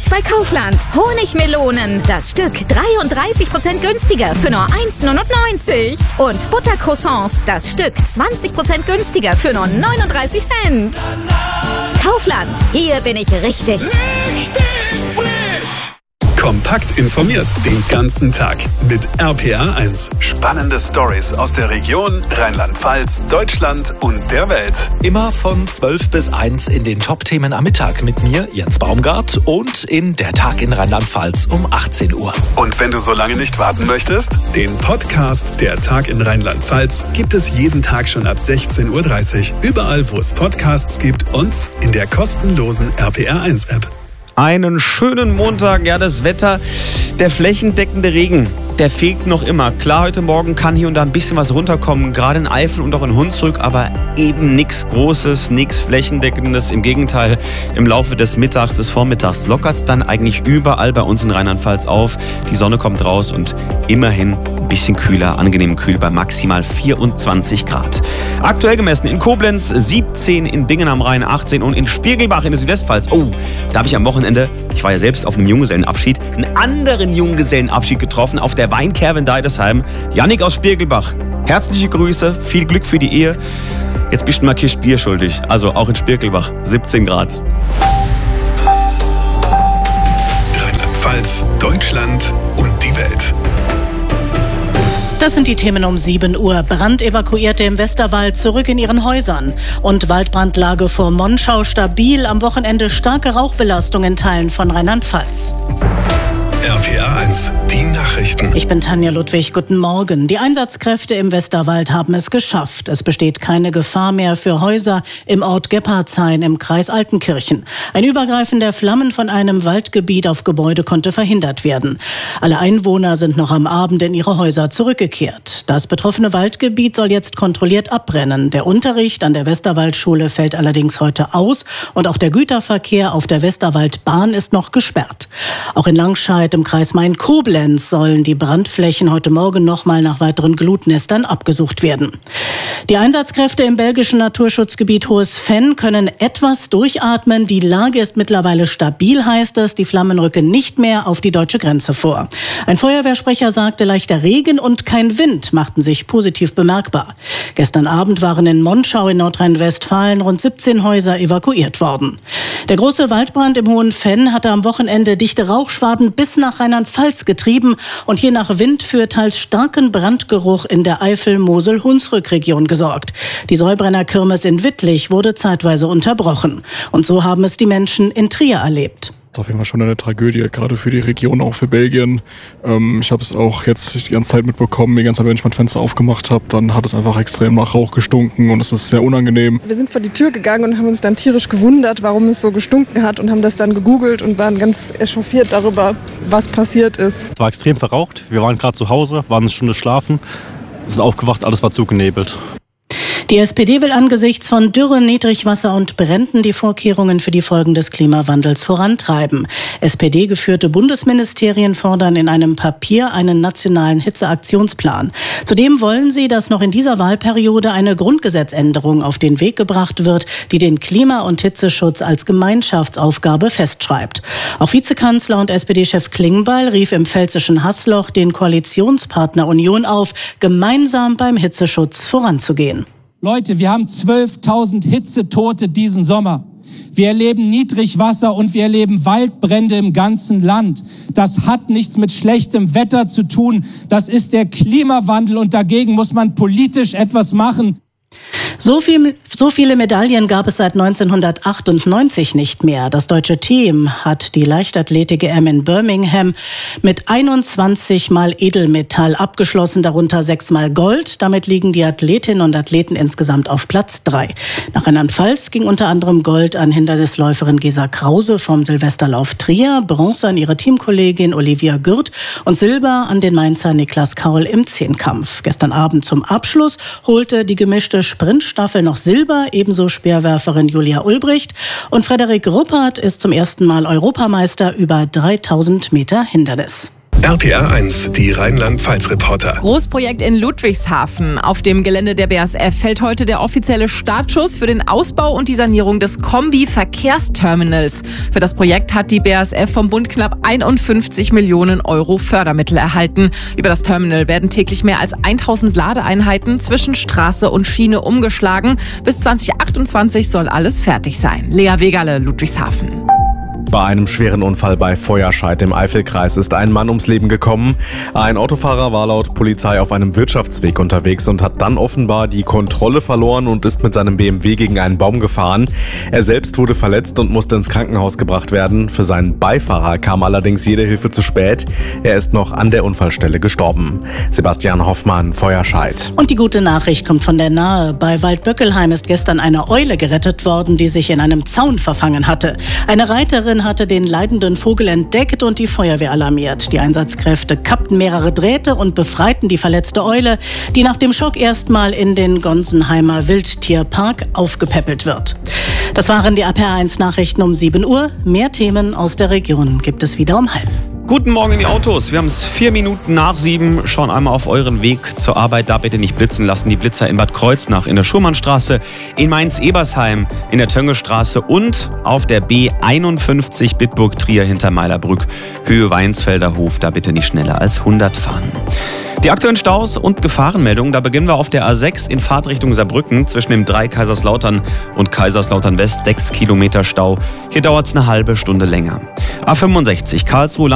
Jetzt bei Kaufland. Honigmelonen. Das Stück 33% günstiger für nur 1,99 €. Und Buttercroissants. Das Stück 20% günstiger für nur 39 Cent. Kaufland. Hier bin ich richtig. Kompakt informiert den ganzen Tag mit RPA1. Spannende Stories aus der Region, Rheinland-Pfalz, Deutschland und der Welt. Immer von 12 bis 1 in den Top-Themen am Mittag mit mir, Jens Baumgart, und in Der Tag in Rheinland-Pfalz um 18 Uhr. Und wenn du so lange nicht warten möchtest, den Podcast Der Tag in Rheinland-Pfalz gibt es jeden Tag schon ab 16:30 Uhr. Überall, wo es Podcasts gibt und in der kostenlosen RPA1-App. Einen schönen Montag, ja, das Wetter, der flächendeckende Regen, der fehlt noch immer. Klar, heute Morgen kann hier und da ein bisschen was runterkommen, gerade in Eifel und auch in Hunsrück, aber eben nichts Großes, nichts Flächendeckendes. Im Gegenteil, im Laufe des Mittags, des Vormittags lockert es dann eigentlich überall bei uns in Rheinland-Pfalz auf. Die Sonne kommt raus und immerhin ein bisschen kühler, angenehm kühl bei maximal 24 Grad. Aktuell gemessen in Koblenz 17, in Bingen am Rhein 18 und in Spiegelbach in der Südwestpfalz. Oh, da habe ich am Wochenende, ich war ja selbst auf einem Junggesellenabschied, einen anderen Junggesellenabschied getroffen auf der Weinkerve in Deidesheim. Jannik aus Spiegelbach. Herzliche Grüße, viel Glück für die Ehe. Jetzt bist du mal Kiste Bier schuldig. Also auch in Spiegelbach, 17 Grad. Rheinland-Pfalz, Deutschland und die Welt. Das sind die Themen um 7 Uhr. Brandevakuierte im Westerwald zurück in ihren Häusern. Und Waldbrandlage vor Monschau stabil. Am Wochenende starke Rauchbelastung in Teilen von Rheinland-Pfalz. RPA1, die Nachrichten. Ich bin Tanja Ludwig, guten Morgen. Die Einsatzkräfte im Westerwald haben es geschafft. Es besteht keine Gefahr mehr für Häuser im Ort Gebhardshain im Kreis Altenkirchen. Ein Übergreifen der Flammen von einem Waldgebiet auf Gebäude konnte verhindert werden. Alle Einwohner sind noch am Abend in ihre Häuser zurückgekehrt. Das betroffene Waldgebiet soll jetzt kontrolliert abbrennen. Der Unterricht an der Westerwaldschule fällt allerdings heute aus und auch der Güterverkehr auf der Westerwaldbahn ist noch gesperrt. Auch in Langscheid im Kreis Main-Koblenz sollen die Brandflächen heute Morgen nochmal nach weiteren Glutnestern abgesucht werden. Die Einsatzkräfte im belgischen Naturschutzgebiet Hohes Venn können etwas durchatmen. Die Lage ist mittlerweile stabil, heißt es. Die Flammen rücken nicht mehr auf die deutsche Grenze vor. Ein Feuerwehrsprecher sagte, leichter Regen und kein Wind machten sich positiv bemerkbar. Gestern Abend waren in Monschau in Nordrhein-Westfalen rund 17 Häuser evakuiert worden. Der große Waldbrand im Hohen Venn hatte am Wochenende dichte Rauchschwaden bis nach Rheinland-Pfalz getrieben und je nach Wind für teils starken Brandgeruch in der Eifel-Mosel-Hunsrück-Region gesorgt. Die Säubrenner-Kirmes in Wittlich wurde zeitweise unterbrochen. Und so haben es die Menschen in Trier erlebt. Das ist auf jeden Fall schon eine Tragödie, gerade für die Region, auch für Belgien. Ich habe es auch jetzt die ganze Zeit mitbekommen, die ganze Zeit, wenn ich mein Fenster aufgemacht habe, dann hat es einfach extrem nach Rauch gestunken und es ist sehr unangenehm. Wir sind vor die Tür gegangen und haben uns dann tierisch gewundert, warum es so gestunken hat und haben das dann gegoogelt und waren ganz echauffiert darüber, was passiert ist. Es war extrem verraucht, wir waren gerade zu Hause, waren eine Stunde schlafen, sind aufgewacht, alles war zugenebelt. Die SPD will angesichts von Dürre, Niedrigwasser und Bränden die Vorkehrungen für die Folgen des Klimawandels vorantreiben. SPD-geführte Bundesministerien fordern in einem Papier einen nationalen Hitzeaktionsplan. Zudem wollen sie, dass noch in dieser Wahlperiode eine Grundgesetzänderung auf den Weg gebracht wird, die den Klima- und Hitzeschutz als Gemeinschaftsaufgabe festschreibt. Auch Vizekanzler und SPD-Chef Klingbeil rief im pfälzischen Haßloch den Koalitionspartner Union auf, gemeinsam beim Hitzeschutz voranzugehen. Leute, wir haben 12.000 Hitzetote diesen Sommer. Wir erleben Niedrigwasser und wir erleben Waldbrände im ganzen Land. Das hat nichts mit schlechtem Wetter zu tun. Das ist der Klimawandel und dagegen muss man politisch etwas machen. So viele Medaillen gab es seit 1998 nicht mehr. Das deutsche Team hat die Leichtathletik-EM in Birmingham mit 21 Mal Edelmetall abgeschlossen, darunter 6 Mal Gold. Damit liegen die Athletinnen und Athleten insgesamt auf Platz 3. Nach Rheinland-Pfalz ging unter anderem Gold an Hindernisläuferin Gesa Krause vom Silvesterlauf Trier, Bronze an ihre Teamkollegin Olivia Gürt und Silber an den Mainzer Niklas Kaul im Zehnkampf. Gestern Abend zum Abschluss holte die gemischte Sprintstaffel noch Silber, ebenso Speerwerferin Julia Ulbricht. Und Frederik Ruppert ist zum ersten Mal Europameister über 3000 Meter Hindernis. RPR1, die Rheinland-Pfalz-Reporter. Großprojekt in Ludwigshafen. Auf dem Gelände der BASF fällt heute der offizielle Startschuss für den Ausbau und die Sanierung des Kombi-Verkehrsterminals. Für das Projekt hat die BASF vom Bund knapp 51 Millionen Euro Fördermittel erhalten. Über das Terminal werden täglich mehr als 1000 Ladeeinheiten zwischen Straße und Schiene umgeschlagen. Bis 2028 soll alles fertig sein. Lea Wegerle, Ludwigshafen. Bei einem schweren Unfall bei Feuerscheid im Eifelkreis ist ein Mann ums Leben gekommen. Ein Autofahrer war laut Polizei auf einem Wirtschaftsweg unterwegs und hat dann offenbar die Kontrolle verloren und ist mit seinem BMW gegen einen Baum gefahren. Er selbst wurde verletzt und musste ins Krankenhaus gebracht werden. Für seinen Beifahrer kam allerdings jede Hilfe zu spät. Er ist noch an der Unfallstelle gestorben. Sebastian Hoffmann, Feuerscheid. Und die gute Nachricht kommt von der Nahe. Bei Waldböckelheim ist gestern eine Eule gerettet worden, die sich in einem Zaun verfangen hatte. Eine Reiterin hatte den leidenden Vogel entdeckt und die Feuerwehr alarmiert. Die Einsatzkräfte kappten mehrere Drähte und befreiten die verletzte Eule, die nach dem Schock erstmal in den Gonsenheimer Wildtierpark aufgepäppelt wird. Das waren die RPR1 Nachrichten um 7 Uhr. Mehr Themen aus der Region gibt es wieder um 6:30. Guten Morgen in die Autos. Wir haben es 4 Minuten nach 7. Schauen einmal auf euren Weg zur Arbeit. Da bitte nicht blitzen lassen. Die Blitzer in Bad Kreuznach, in der Schurmannstraße, in Mainz-Ebersheim, in der Töngestraße und auf der B51 Bitburg-Trier hinter Meilerbrück, Höhe Weinsfelder Hof. Da bitte nicht schneller als 100 fahren. Die aktuellen Staus und Gefahrenmeldungen, da beginnen wir auf der A6 in Fahrtrichtung Saarbrücken zwischen dem 3 Kaiserslautern und Kaiserslautern West, 6 Kilometer Stau. Hier dauert es eine halbe Stunde länger. A65 Karlsruhe